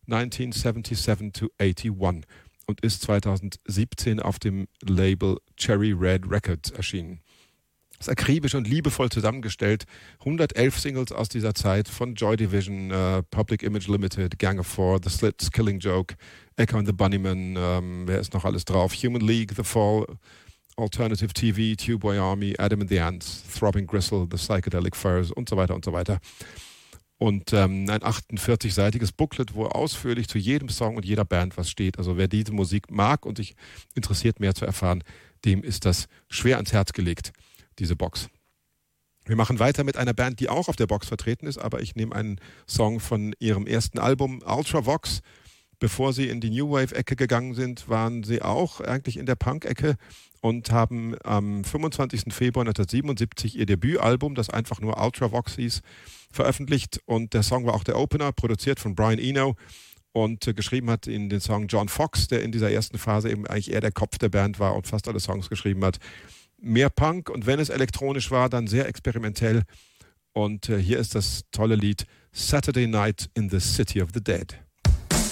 1977 to 81 und ist 2017 auf dem Label Cherry Red Records erschienen. Das ist akribisch und liebevoll zusammengestellt. 111 Singles aus dieser Zeit von Joy Division, Public Image Limited, Gang of Four, The Slits, Killing Joke, Echo and the Bunnymen, wer ist noch alles drauf? Human League, The Fall, Alternative TV, Tubeway Army, Adam and the Ants, Throbbing Gristle, The Psychedelic Furs und so weiter und so weiter. Und ein 48-seitiges Booklet, wo ausführlich zu jedem Song und jeder Band was steht. Also wer diese Musik mag und sich interessiert, mehr zu erfahren, dem ist das schwer ans Herz gelegt, diese Box. Wir machen weiter mit einer Band, die auch auf der Box vertreten ist, aber ich nehme einen Song von ihrem ersten Album, Ultravox. Bevor sie in die New Wave-Ecke gegangen sind, waren sie auch eigentlich in der Punk-Ecke und haben am 25. Februar 1977 ihr Debütalbum, das einfach nur Ultravox hieß, veröffentlicht. Und der Song war auch der Opener, produziert von Brian Eno. Und geschrieben hat ihn den Song John Fox, der in dieser ersten Phase eben eigentlich eher der Kopf der Band war und fast alle Songs geschrieben hat. Mehr Punk und wenn es elektronisch war, dann sehr experimentell. Und hier ist das tolle Lied Saturday Night in the City of the Dead.